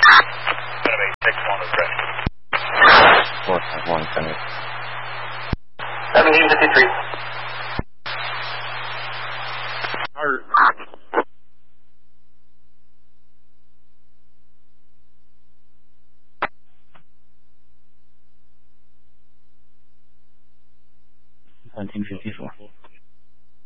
6-1 is ready. 451, send it. 1753. Alright. $17.54.